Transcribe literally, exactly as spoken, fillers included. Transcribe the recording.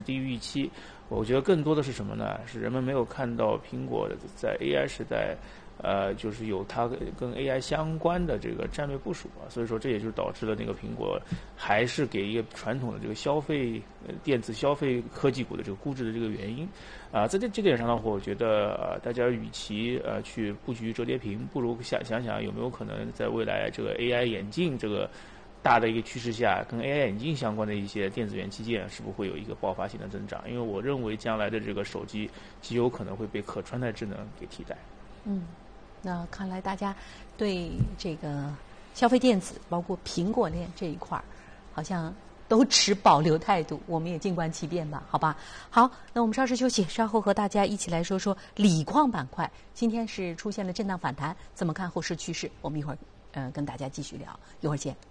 低于预期。我觉得更多的是什么呢？是人们没有看到苹果在 A I 时代，呃，就是有它跟 A I 相关的这个战略部署啊。所以说，这也就导致了那个苹果还是给一个传统的这个消费、呃、电子消费科技股的这个估值的这个原因。啊、呃，在这这点上的话，我觉得呃，大家与其呃去布局折叠屏，不如想想想有没有可能在未来这个 A I 眼镜这个大的一个趋势下，跟 A I 眼镜相关的一些电子元器件是不是会有一个爆发性的增长？因为我认为将来的这个手机极有可能会被可穿戴智能给替代。 嗯，那看来大家对这个消费电子，包括苹果链这一块儿，好像都持保留态度。我们也静观其变吧，好吧？好，那我们稍事休息，稍后和大家一起来说说锂矿板块。今天是出现了震荡反弹，怎么看后市趋势？我们一会儿呃跟大家继续聊，一会儿见。